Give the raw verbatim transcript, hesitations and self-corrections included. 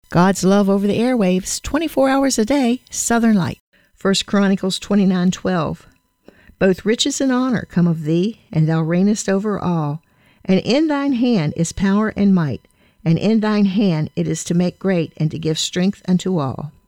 God's love over the airwaves, twenty-four hours a day, Southern Light. First Chronicles twenty-nine twelve. Both riches and honor come of thee, and thou reignest over all. And in thine hand is power and might, and in thine hand it is to make great and to give strength unto all.